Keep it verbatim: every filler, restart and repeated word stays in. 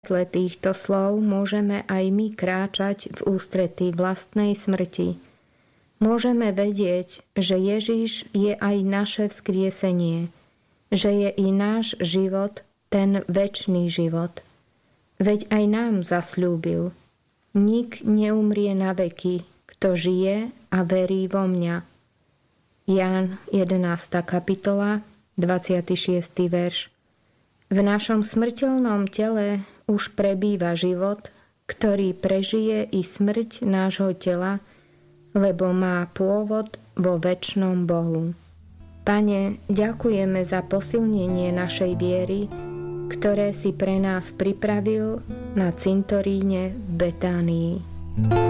svetle týchto slov môžeme aj my kráčať v ústretí vlastnej smrti. Môžeme vedieť, že Ježiš je aj naše vzkriesenie, že je i náš život ten večný život. Veď aj nám zasľúbil: nik neumrie na veky, kto žije a verí vo mňa. Ján jedenásta kapitola, dvadsiaty šiesty verš. V našom smrteľnom tele už prebýva život, ktorý prežije i smrť nášho tela, lebo má pôvod vo večnom Bohu. Pane, ďakujeme za posilnenie našej viery, ktoré si pre nás pripravil na cintoríne v Betánii.